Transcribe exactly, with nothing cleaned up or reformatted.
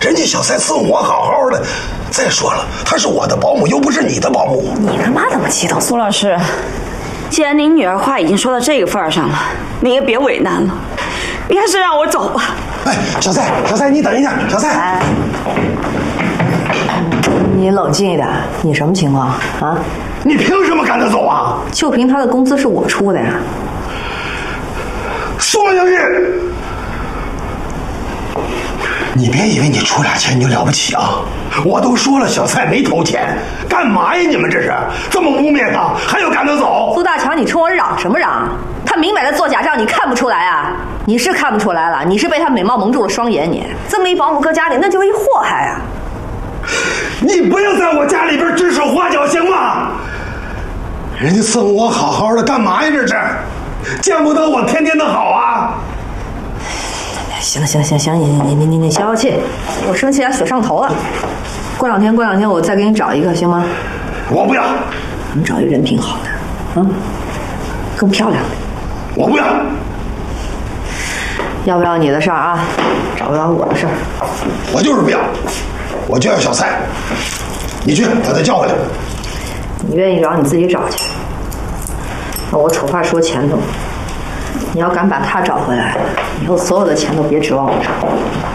人家小蔡伺候我好好的。再说了，她是我的保姆，又不是你的保姆。 你干嘛那么激动？ 苏老师，既然您女儿话已经说到这个份儿上了，您也别为难了，你还是让我走吧。 哎，小蔡，小蔡，你等一下，小蔡。 哎，你冷静一点，你什么情况啊？ 你凭什么赶他走啊？ 就凭他的工资是我出的呀。 说下去。你别以为你出俩钱你就了不起啊！我都说了，小蔡没投钱，干嘛呀？你们这是这么污蔑他，还要赶他走？ 苏大强，你冲我嚷什么嚷？他明摆着做假账，你看不出来啊？你是看不出来了，你是被他美貌蒙住了双眼，你这么一保姆搁家里，那就是一祸害啊！ 你不要在我家里边指手画脚，行吗？人家伺候我好好的，干嘛呀？这是见不得我天天的好啊！ 行了行了行了行了，你你你你你消消气，我生气还水上头了。过两天过两天我再给你找一个，行吗？ 我不要。 我们找一个人品好的，嗯，更漂亮的。 我不要。 要不要你的事儿啊？找不着我的事儿。 我就是不要，我就要小蔡。你去把他叫回来。 你愿意找你自己找去。那我丑话说前头，你要敢把他找回来，以后所有的钱都别指望我挣。